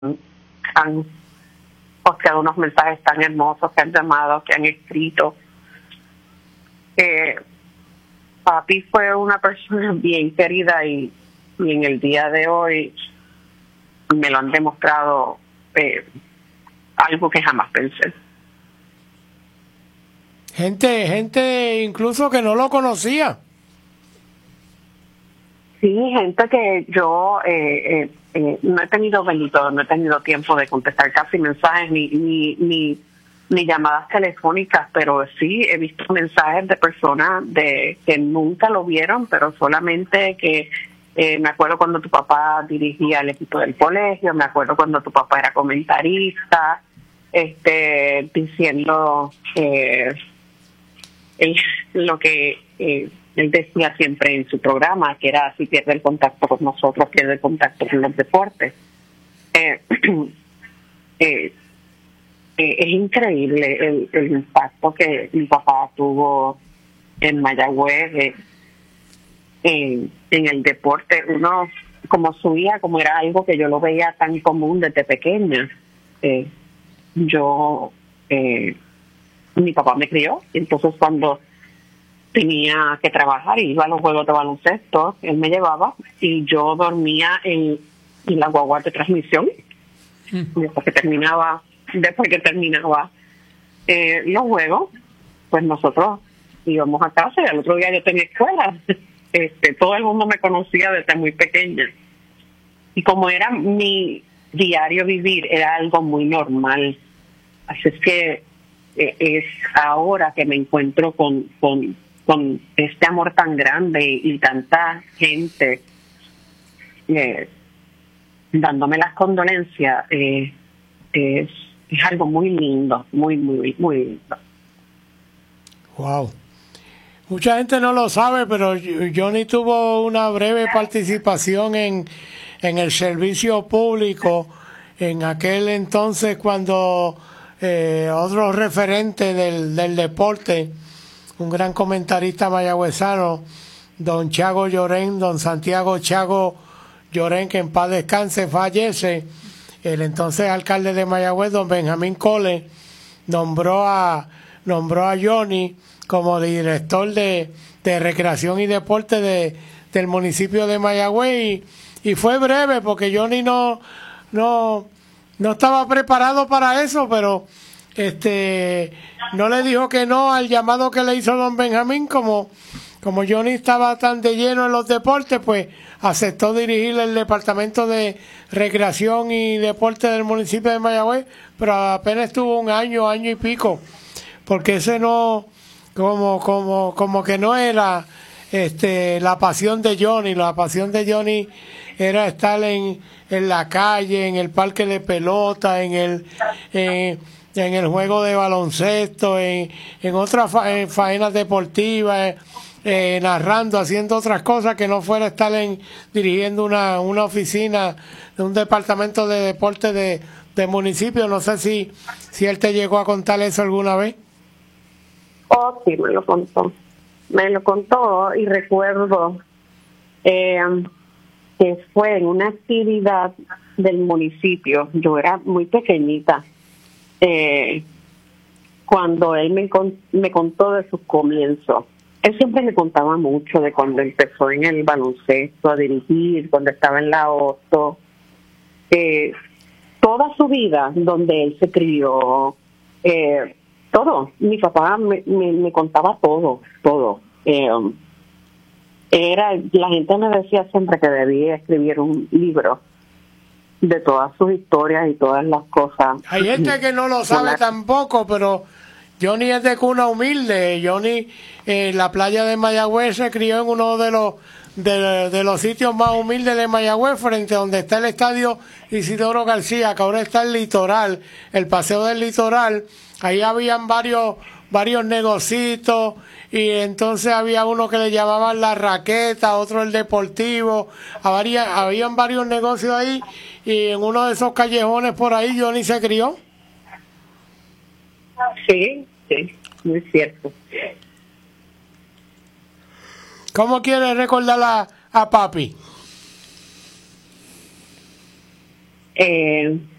han posteado unos mensajes tan hermosos, que han llamado, que han escrito. Papi fue una persona bien querida y en el día de hoy me lo han demostrado, algo que jamás pensé. Gente incluso que no lo conocía. Sí, gente que yo no he tenido tiempo de contestar casi mensajes ni llamadas telefónicas, pero sí he visto mensajes de personas que nunca lo vieron, pero solamente que me acuerdo cuando tu papá dirigía el equipo del colegio, me acuerdo cuando tu papá era comentarista, diciendo lo que él decía siempre en su programa, que era: si pierde el contacto con nosotros, pierde el contacto con los deportes. Es increíble el impacto que mi papá tuvo en Mayagüez, en el deporte. Uno, como subía, como era algo que yo lo veía tan común desde pequeña, mi papá me crió, entonces cuando tenía que trabajar y iba a los juegos de baloncesto, él me llevaba y yo dormía en la guagua de transmisión. Después que terminaba los juegos, pues nosotros íbamos a casa y al otro día yo tenía escuela. Todo el mundo me conocía desde muy pequeña y como era mi diario vivir, era algo muy normal. Así es que es ahora que me encuentro con este amor tan grande y tanta gente dándome las condolencias. Es algo muy lindo, muy, muy, muy lindo. Wow. Mucha gente no lo sabe, pero Johnny tuvo una breve participación en el servicio público en aquel entonces, cuando otro referente del deporte, un gran comentarista mayagüezano, don Chago Llorén, don Santiago Chago Llorén, que en paz descanse, fallece. El entonces alcalde de Mayagüez, don Benjamín Cole, nombró a Johnny como director de recreación y deporte del municipio de Mayagüez, y fue breve porque Johnny no estaba preparado para eso, pero no le dijo que no al llamado que le hizo don Benjamín. Como Johnny estaba tan de lleno en los deportes, pues aceptó dirigir el departamento de recreación y deporte del municipio de Mayagüez, pero apenas estuvo un año y pico, porque ese no, como que no era la pasión de Johnny. La pasión de Johnny era estar en la calle, en el parque de pelota, en el juego de baloncesto, en otras faenas deportivas, narrando, haciendo otras cosas que no fuera estar dirigiendo una oficina de un departamento de deporte de municipio. No sé si él te llegó a contar eso alguna vez. Oh, sí, me lo contó y recuerdo que fue en una actividad del municipio. Yo era muy pequeñita cuando él me contó de sus comienzos. Él siempre me contaba mucho de cuando empezó en el baloncesto a dirigir, cuando estaba en la OSTO, toda su vida, donde él se crió, todo. Mi papá me contaba todo. La gente me decía siempre que debía escribir un libro de todas sus historias y todas las cosas. Hay gente que no lo sabe tampoco, pero Johnny es de cuna humilde. Johnny, la playa de Mayagüez, se crió en uno de los sitios más humildes de Mayagüez, frente a donde está el estadio Isidoro García, que ahora está el Litoral, el Paseo del Litoral. Ahí habían varios negocios, y entonces había uno que le llamaban La Raqueta, otro el Deportivo. Habían varios negocios ahí, y en uno de esos callejones por ahí Johnny se crió. Sí, muy cierto. ¿Cómo quieres recordar a papi? eh,